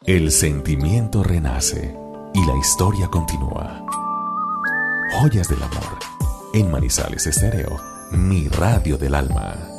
El sentimiento renace y la historia continúa. Joyas del amor en Manizales Estéreo, mi radio del alma.